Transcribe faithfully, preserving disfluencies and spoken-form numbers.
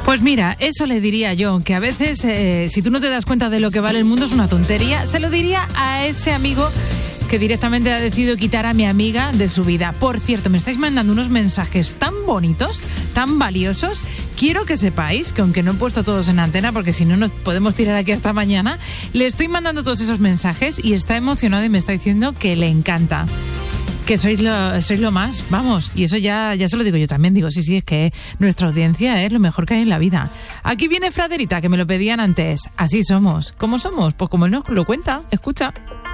Pues mira, eso le diría yo, que a veces eh, si tú no te das cuenta de lo que vale el mundo es una tontería. Se lo diría a ese amigo que directamente ha decidido quitar a mi amiga de su vida. Por cierto, me estáis mandando unos mensajes tan bonitos, tan valiosos. Quiero que sepáis que aunque no he puesto todos en antena, porque si no nos podemos tirar aquí hasta mañana, le estoy mandando todos esos mensajes y está emocionado y me está diciendo que le encanta. Que sois lo, sois lo más, vamos, y eso ya, ya se lo digo yo también, digo, sí, sí, es que nuestra audiencia es lo mejor que hay en la vida. Aquí viene Fraderita, que me lo pedían antes, así somos. ¿Cómo somos? Pues como él nos lo cuenta, escucha.